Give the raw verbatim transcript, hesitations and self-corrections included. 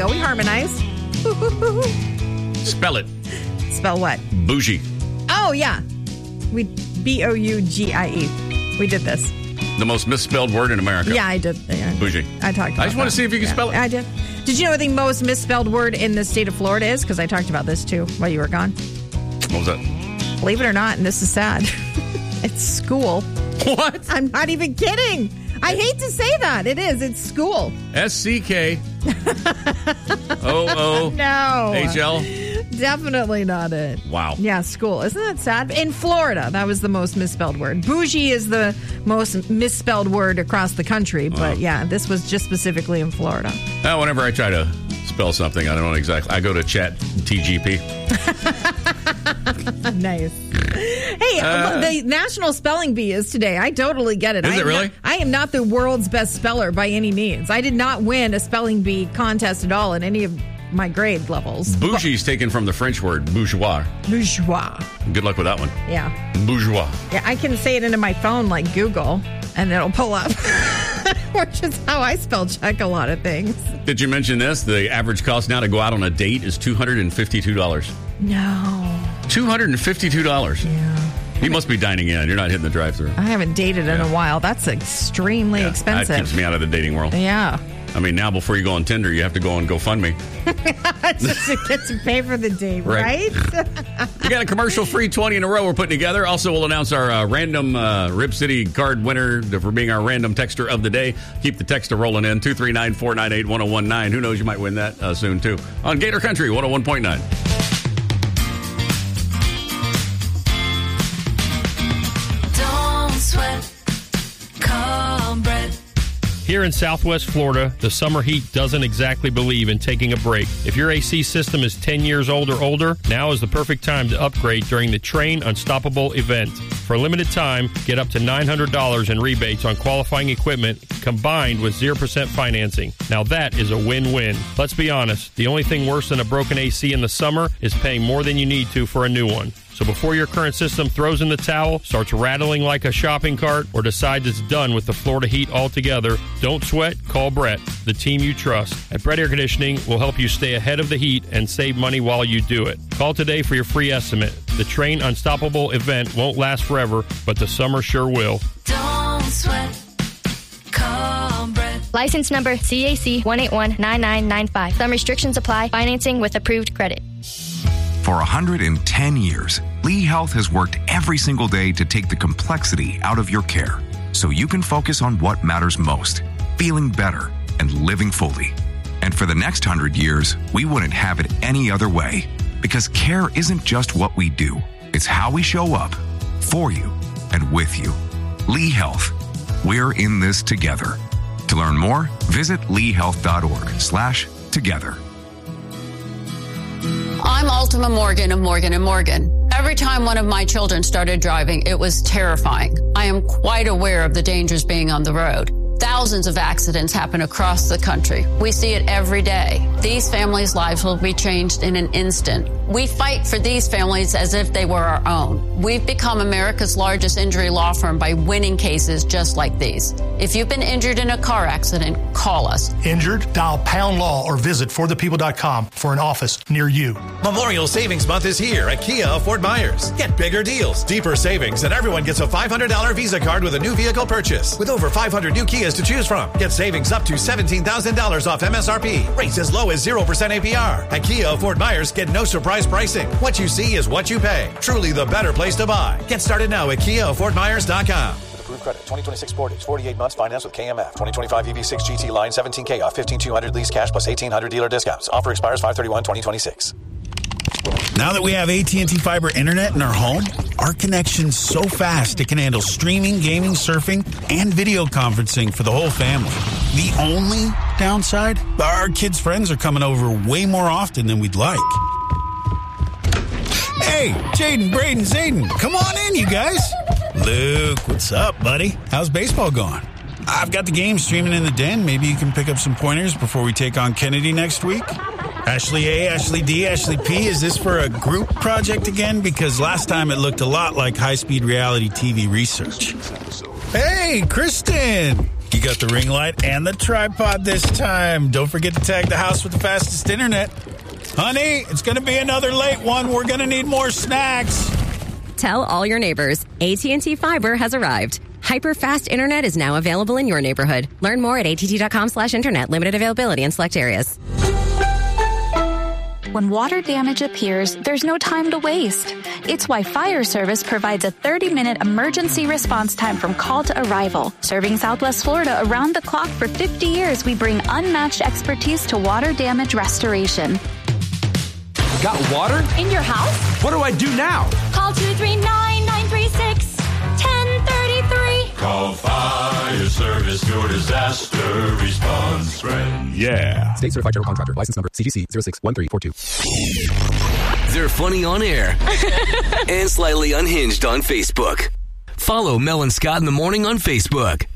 go. We harmonized. Spell it. Spell what? Bougie. Oh, yeah. We B O U G I E. We did this. The most misspelled word in America. Yeah, I did. Yeah. Bougie. I talked about I just want that. to see if you can yeah. spell it. I did. Did you know the most misspelled word in the state of Florida is? Because I talked about this, too, while you were gone. What was that? Believe it or not, and this is sad, it's school. What? I'm not even kidding. I hate to say that. It is. It's school. S C K O O No. H L Definitely not it. Wow. Yeah, school. Isn't that sad? In Florida, that was the most misspelled word. Bougie is the most misspelled word across the country. But Wow. yeah, this was just specifically in Florida. Now, whenever I try to spell something, I don't know exactly. I go to Chat T G P. Nice. Hey, Uh, the National Spelling Bee is today. I totally get it. Is I it am really? Not, I am not the world's best speller by any means. I did not win a spelling bee contest at all in any of my grade levels. Bougie is taken from the French word bourgeois. Bourgeois. Good luck with that one. Yeah. Bourgeois. Yeah, I can say it into my phone like Google, and it'll pull up. Which is how I spell check a lot of things. Did you mention this? The average cost now to go out on a date is two hundred fifty-two dollars. No. two hundred fifty-two dollars. Yeah. You must be dining in. You're not hitting the drive-thru. I haven't dated in Yeah. a while. That's extremely Yeah, expensive. That keeps me out of the dating world. Yeah. I mean, now before you go on Tinder, you have to go on GoFundMe. Just to get to pay for the date, Right. right? We got a commercial-free twenty in a row we're putting together. Also, we'll announce our uh, random uh, Rip City card winner for being our random texter of the day. Keep the texter rolling in, two three nine, four nine eight, one oh one nine. Who knows, you might win that uh, soon, too. On Gator Country, one oh one point nine. Don't sweat. Call Brett. Here in Southwest Florida, the summer heat doesn't exactly believe in taking a break. If your A C system is ten years old or older, now is the perfect time to upgrade during the Train Unstoppable event. For a limited time, get up to nine hundred dollars in rebates on qualifying equipment combined with zero percent financing. Now that is a win-win. Let's be honest, the only thing worse than a broken A C in the summer is paying more than you need to for a new one. So before your current system throws in the towel, starts rattling like a shopping cart, or decides it's done with the Florida heat altogether, don't sweat, call Brett, the team you trust. At Brett Air Conditioning, we'll help you stay ahead of the heat and save money while you do it. Call today for your free estimate. The Train Unstoppable event won't last forever, but the summer sure will. Don't sweat. Call Brett. License number C A C one eight one nine nine nine five. Some restrictions apply. Financing with approved credit. For one hundred ten years, Lee Health has worked every single day to take the complexity out of your care so you can focus on what matters most, feeling better and living fully. And for the next one hundred years, we wouldn't have it any other way, because care isn't just what we do, it's how we show up for you and with you. Lee Health. We're in this together. To learn more, visit leehealth.org slash together. I'm Ultima Morgan of Morgan and Morgan. Every time one of my children started driving, it was terrifying. I am quite aware of the dangers being on the road. Thousands of accidents happen across the country. We see it every day. These families' lives will be changed in an instant. We fight for these families as if they were our own. We've become America's largest injury law firm by winning cases just like these. If you've been injured in a car accident, call us. Injured? Dial Pound Law or visit for the people dot com for an office near you. Memorial Savings Month is here at Kia of Fort Myers. Get bigger deals, deeper savings, and everyone gets a five hundred dollars Visa card with a new vehicle purchase. With over five hundred new Kias to choose from, get savings up to seventeen thousand dollars off M S R P. Rates as low as zero percent A P R. At Kia of Fort Myers, get no surprise pricing. What you see is what you pay. Truly the better place to buy. Get started now at kia of fort myers dot com. Approved credit. twenty twenty-six Sportage. forty-eight months finance with K M F. twenty twenty-five E V six G T line seventeen K off. fifteen two hundred lease cash plus eighteen hundred dealer discounts. Offer expires five thirty-one twenty twenty-six. Now that we have A T and T Fiber Internet in our home, our connection's so fast it can handle streaming, gaming, surfing, and video conferencing for the whole family. The only downside? Our kids' friends are coming over way more often than we'd like. Hey, Jaden, Braden, Zayden, come on in, you guys. Luke, what's up, buddy? How's baseball going? I've got the game streaming in the den. Maybe you can pick up some pointers before we take on Kennedy next week. Ashley A, Ashley D, Ashley P, is this for a group project again? Because last time it looked a lot like high-speed reality T V research. Hey, Kristen! You got the ring light and the tripod this time. Don't forget to tag the house with the fastest internet. Honey, it's going to be another late one. We're going to need more snacks. Tell all your neighbors, A T and T Fiber has arrived. Hyper-fast internet is now available in your neighborhood. Learn more at att.com slash internet. Limited availability in select areas. When water damage appears, there's no time to waste. It's why Fire Service provides a thirty-minute emergency response time from call to arrival. Serving Southwest Florida around the clock for fifty years, we bring unmatched expertise to water damage restoration. Got water? In your house? What do I do now? Call two three nine, nine three six, one zero three three. Call Fire Service, your disaster response friend. Yeah. State certified general contractor. License number C G C zero six one three four two. They're funny on air and slightly unhinged on Facebook. Follow Mel and Scott in the morning on Facebook.